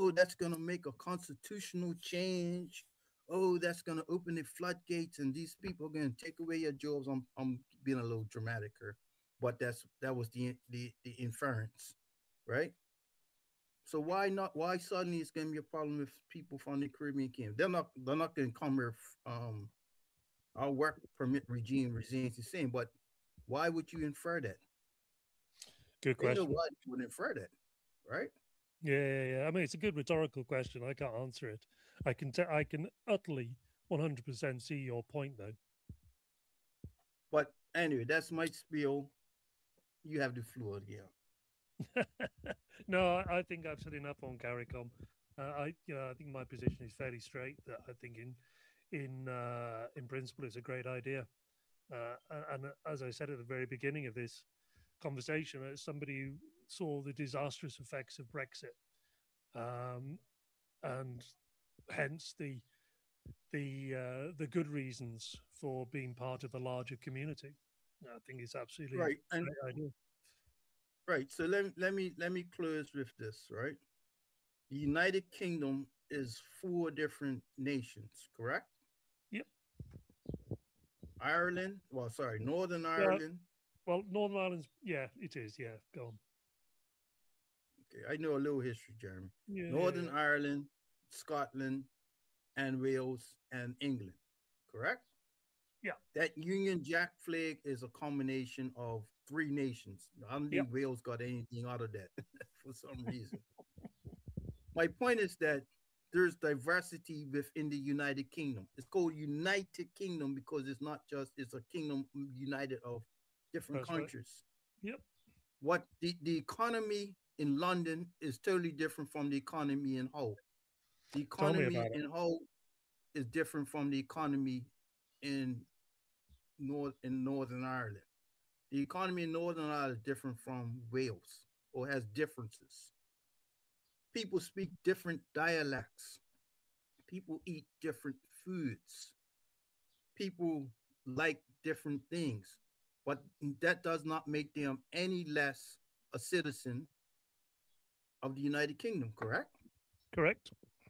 oh, that's going to make a constitutional change. Oh, that's going to open the floodgates, and these people are going to take away your jobs. I'm being a little dramatic here, but that was the inference, right? So why not? Why suddenly it's going to be a problem if people from the Caribbean came? They're not going to come here. Our work permit regime remains the same, but why would you infer that? Good They know question. why you would infer that, right? Yeah. I mean, it's a good rhetorical question. I can't answer it. I can utterly 100% see your point, though. But anyway, that's my spiel. You have the floor again. No, I think I've said enough on CARICOM. I think my position is fairly straight. That I think in principle, it's a great idea. And as I said at the very beginning of this conversation, as somebody who saw the disastrous effects of Brexit, um, and hence the good reasons for being part of a larger community, I think it's absolutely Right. a And great idea. right. So let me close with this, right? The United Kingdom is four different nations, correct? Yep. Ireland, well, sorry, Northern Yeah. Ireland. Well, Northern Ireland's, yeah, it is. Yeah. Go on. Okay, I know a little history, Jeremy. Northern Yeah. Ireland, Scotland, and Wales and England, correct? Yeah. That Union Jack flag is a combination of three nations. I don't Yeah. think Wales got anything out of that for some reason. My point is that there's diversity within the United Kingdom. It's called United Kingdom because it's a kingdom united of different That's right. countries. Yep. What the economy in London is totally different from the economy in Hull. The Tell me economy about it. in Hull is different from the economy in Northern Ireland. The economy in Northern Ireland is different from Wales or has differences. People speak different dialects. People eat different foods. People like different things. But that does not make them any less a citizen of the United Kingdom, correct? Correct.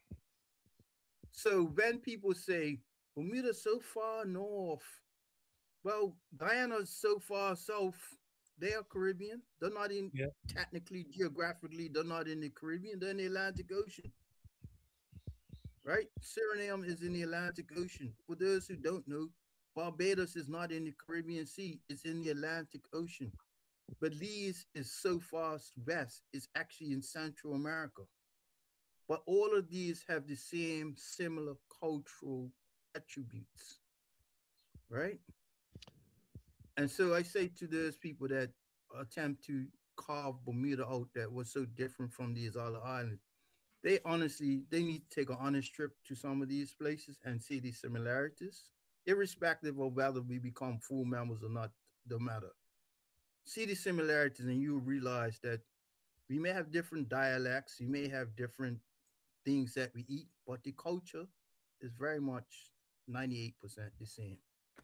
So when people say Bermuda's so far north, well, Guyana's so far south, they are Caribbean. They're not in Yeah. technically, geographically, they're not in the Caribbean, they're in the Atlantic Ocean, right? Suriname is in the Atlantic Ocean. For those who don't know, Barbados is not in the Caribbean Sea, it's in the Atlantic Ocean. Belize is so far west, it's actually in Central America. But all of these have the same similar cultural attributes, right? And so I say to those people that attempt to carve Bermuda out that was so different from these other islands, they need to take an honest trip to some of these places and see the similarities, irrespective of whether we become full members or not, no matter. See the similarities and you realize that we may have different dialects, we may have different things that we eat, but the culture is very much 98% the same.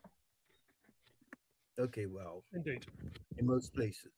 Okay, well, Indeed. in most places.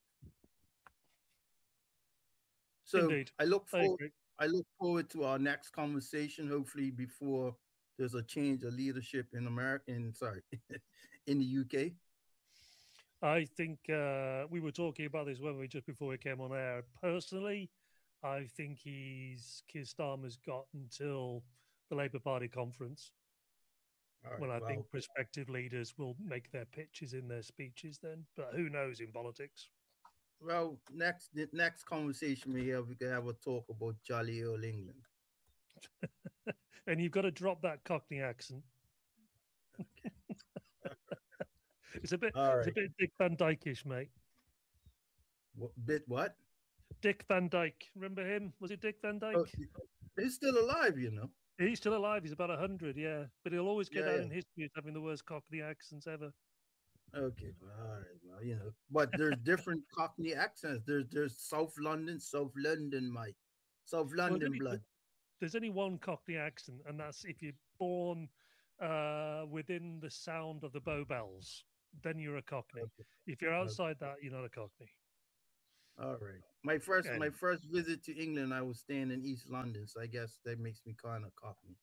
So Indeed. I agree. I look forward to our next conversation, hopefully before there's a change of leadership in America in sorry, in the UK. I think we were talking about this when we just before we came on air. Personally, I think Keir Starmer's got until the Labour Party conference All right. when I think Well, prospective leaders will make their pitches in their speeches then. But who knows in politics? next the next conversation we can have a talk about Jolly Old England. And you've got to drop that Cockney accent. All It's a right. bit Dick Van Dyke-ish, mate. What? Dick Van Dyke. Remember him? Was it Dick Van Oh, Dyke? he's still alive, you know. He's still alive. He's about 100, yeah. But he'll always go Yeah, down yeah. in history as having the worst Cockney accents ever. Okay, well, all right, well, you know, but there's different Cockney accents. There's South London, Mike, South Well, London blood. there's only one Cockney accent, and that's if you're born within the sound of the Bow Bells, then you're a Cockney. Okay, If you're okay, outside that, you're not a Cockney. All right. My And first visit to England, I was staying in East London, so I guess that makes me kind of cockney.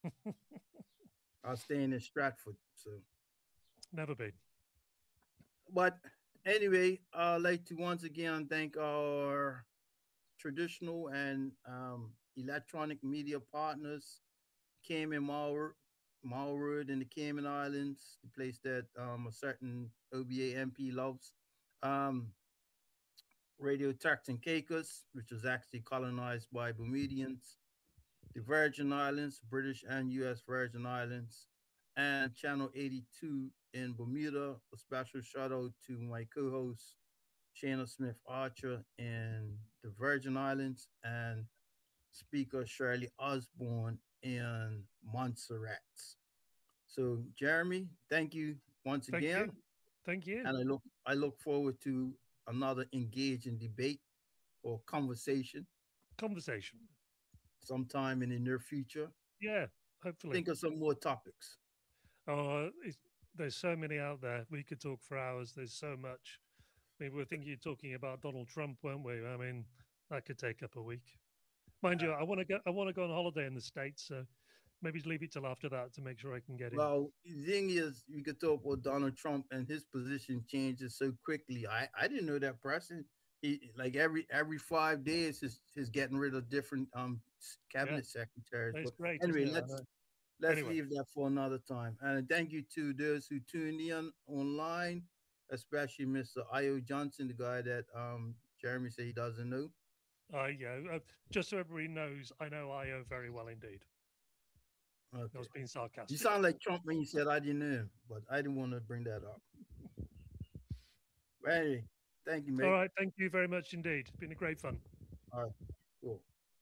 I was staying in Stratford, so. never been. But anyway, I'd like to once again thank our traditional and electronic media partners, Cayman Marlwood in the Cayman Islands, the place that a certain OBA MP loves. Um, Radio Turks and Caicos, which was actually colonized by Bermudians, the Virgin Islands, British and U.S. Virgin Islands, and Channel 82 in Bermuda. A special shout out to my co host, Shana Smith Archer in the Virgin Islands, and speaker Shirley Osborne in Montserrat. So, Jeremy, thank you once Thank you. again, Thank you. and I look forward to another engaging debate or conversation Conversation. sometime in the near future. Yeah, hopefully. Think of some more topics. There's so many out there. We could talk for hours. There's so much. I mean, we are thinking talking about Donald Trump, weren't we? I mean, that could take up a week. Mind Uh, you, I want to go on holiday in the States, so maybe leave it till after that to make sure I can get in. well, the thing is, you could talk about Donald Trump and his position changes so quickly. I didn't know that person. He like every 5 days, he's getting rid of different Yeah, cabinet secretaries. it's But great, isn't anyway, it? I know. let's Anyway, leave that for another time. And thank you to those who tuned in online, especially Mr. Io Johnson, the guy that Jeremy said he doesn't know. yeah, just so everybody knows, I know IO very well indeed. I Okay. was being You sarcastic. sound like Trump when you said I didn't know him, but I didn't want to bring that up. But anyway, thank you, All mate. right, thank you very much indeed. It's been a great fun. All right, cool.